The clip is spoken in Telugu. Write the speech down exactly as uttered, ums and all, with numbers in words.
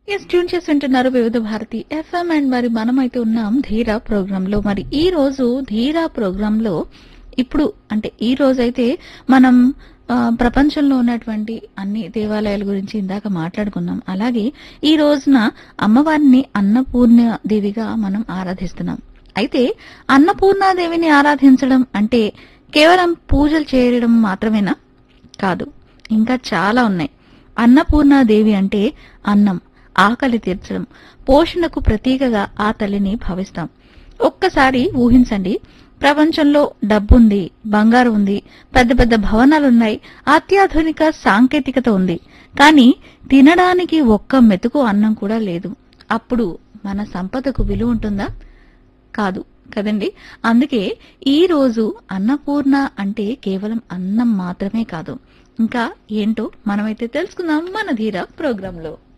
ఎస్ ట్యూన్ చేసి వింటున్నారు వివిధ భారతి ఎఫ్ఎం అండ్ మరి మనమైతే ఉన్నాం ధీరా ప్రోగ్రామ్ లో. మరి ఈ రోజు ధీరా ప్రోగ్రామ్ లో ఇప్పుడు అంటే ఈ రోజైతే మనం ఆ, ప్రపంచంలో ఉన్నటువంటి అన్ని దేవాలయాల గురించి ఇందాక మాట్లాడుకున్నాం. అలాగే ఈ రోజున అమ్మవారిని అన్నపూర్ణ దేవిగా మనం ఆరాధిస్తున్నాం. అయితే అన్నపూర్ణాదేవిని ఆరాధించడం అంటే కేవలం పూజలు చేయడం మాత్రమేనా? కాదు, ఇంకా చాలా ఉన్నాయి. అన్నపూర్ణాదేవి అంటే అన్నం, ఆకలి తీర్చడం, పోషణకు ప్రతీకగా ఆ తల్లిని భావిస్తాం. ఒక్కసారి ఊహించండి, ప్రపంచంలో డబ్బుంది, బంగారు ఉంది, పెద్ద పెద్ద భవనాలున్నాయి, అత్యాధునిక సాంకేతికత ఉంది, కానీ తినడానికి ఒక్క మెతుకు అన్నం కూడా లేదు. అప్పుడు మన సంపదకు విలువ ఉంటుందా? కాదు కదండి. అందుకే ఈ రోజు అన్నపూర్ణ అంటే కేవలం అన్నం మాత్రమే కాదు, ఇంకా ఏంటో మనమైతే తెలుసుకుందాం మన ధీర ప్రోగ్రాంలో.